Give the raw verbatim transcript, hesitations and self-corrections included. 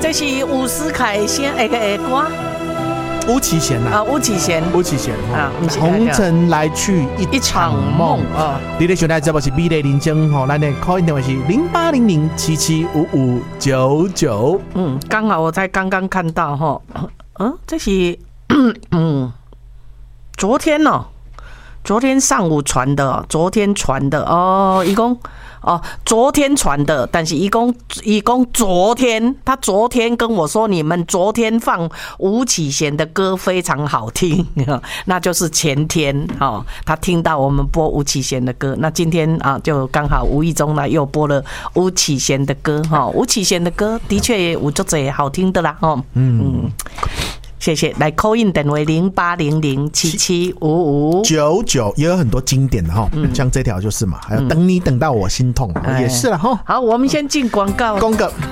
这是伍思凯先那个歌。 巫启贤呐， 啊，巫启贤， 巫启贤啊， 红尘来去一场梦啊！ 你的选择节目是美丽人生吼，咱的 call in 电话是零八零零七七五五九九。 嗯，刚好我才刚刚看到哈，嗯，这是嗯，昨天哦，昨天上午传的，昨天传的哦，一共。哦，昨天传的，但是一共一共昨天，他昨天跟我说，你们昨天放吴启贤的歌非常好听，那就是前天哦，他听到我们播吴启贤的歌，那今天啊就刚好无意中呢又播了吴启贤的歌哈，吴启贤的歌的确有足多好听的啦哈，嗯。嗯谢谢，来 call in 电话零八零零七七五五九九，也有很多经典的哈，嗯、像这条就是嘛，还有等你等到我心痛，嗯、也是了哈。 好，我们先进广告， 公告。